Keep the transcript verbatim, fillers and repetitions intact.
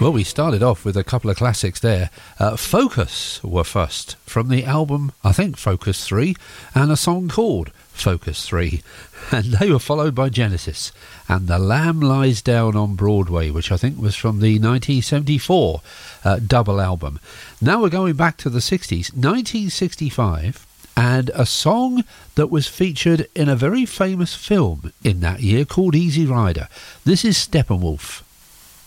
Well, we started off with a couple of classics there. Uh, Focus were first from the album, I think, Focus three, and a song called Focus three. And they were followed by Genesis and The Lamb Lies Down on Broadway, which I think was from the nineteen seventy-four uh, double album. Now we're going back to the sixties, nineteen sixty-five, and a song that was featured in a very famous film in that year called Easy Rider. This is Steppenwolf.